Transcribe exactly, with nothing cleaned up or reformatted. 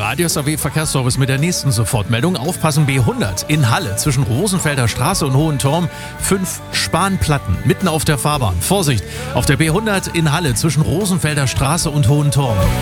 Adios A W Verkehrsservice mit der nächsten Sofortmeldung. Aufpassen, B hundert in Halle zwischen Rosenfelder Straße und Hohentorm. Fünf Spanplatten mitten auf der Fahrbahn. Vorsicht, auf der B hundert in Halle zwischen Rosenfelder Straße und Hohentorm.